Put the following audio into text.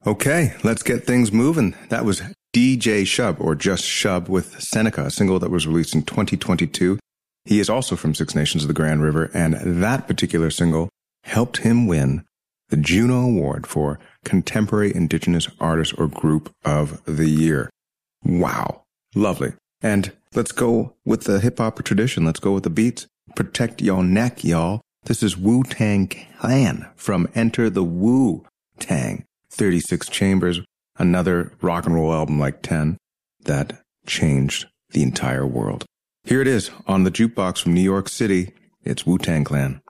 Okay, let's get things moving. That was DJ Shub, or just Shub, with Seneca, a single that was released in 2022. He is also from Six Nations of the Grand River, and that particular single helped him win the Juno Award for Contemporary Indigenous Artist or Group of the Year. Wow. Lovely. And let's go with the hip-hop tradition. Let's go with the beats. Protect your neck, y'all. This is Wu-Tang Clan from Enter the Wu-Tang. 36 Chambers, another rock and roll album like 10 that changed the entire world. Here it is on the jukebox from New York City. It's Wu-Tang Clan.